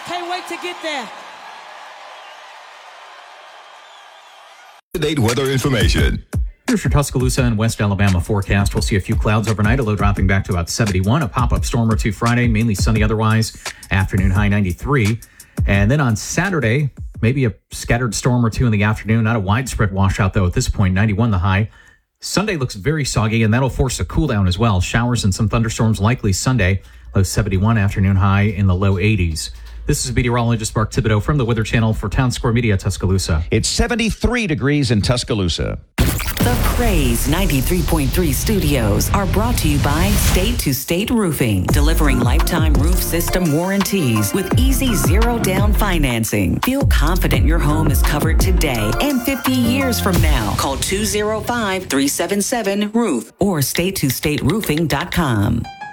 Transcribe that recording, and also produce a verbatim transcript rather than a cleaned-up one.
Can't wait to get there. Up-to-date weather information. Here's your Tuscaloosa and West Alabama forecast. We'll see a few clouds overnight, a low dropping back to about seventy-one. A pop-up storm or two Friday, mainly sunny otherwise. Afternoon high ninety-three. And then on Saturday, maybe a scattered storm or two in the afternoon. Not a widespread washout, though, at this point. ninety-one the high. Sunday looks very soggy, and that'll force a cool down as well. Showers and some thunderstorms likely Sunday. Low seventy-one, afternoon high in the low eighties. This is meteorologist Mark Thibodeau from the Weather Channel for Town Square Media, Tuscaloosa. It's seventy-three degrees in Tuscaloosa. The Praise ninety-three point three studios are brought to you by State to State Roofing, delivering lifetime roof system warranties with easy zero down financing. Feel confident your home is covered today and fifty years from now. Call two oh five, three seven seven, roof or state to state roofing dot com.